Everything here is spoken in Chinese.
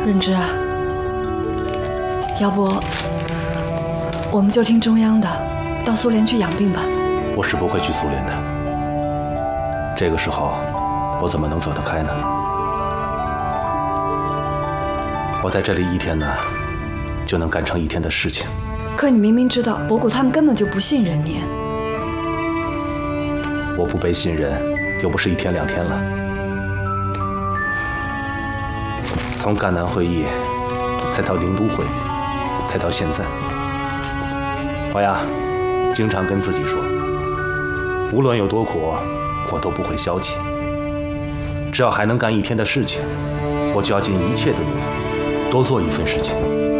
润之啊，要不我们就听中央的，到苏联去养病吧。 我是不会去苏联的。这个时候，我怎么能走得开呢？我在这里一天呢，就能干成一天的事情。 可你明明知道博古他们根本就不信任你。 我不被信任，又不是一天两天了。从赣南会议，再到宁都会议，再到现在，我呀，经常跟自己说，无论有多苦，我都不会消极。只要还能干一天的事情，我就要尽一切的努力，多做一份事情。